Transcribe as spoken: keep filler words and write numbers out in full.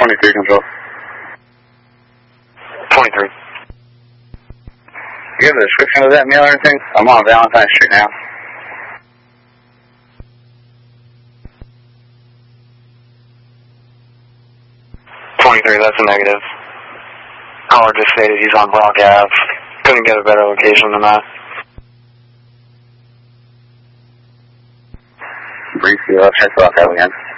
twenty-three control. twenty-three. You have a description of that meal or anything? I'm on Valentine Street now. twenty-three, that's a negative. Caller just stated he's on Brock Ave. Couldn't get a better location than that. Briefly, let's check Brock Ave again.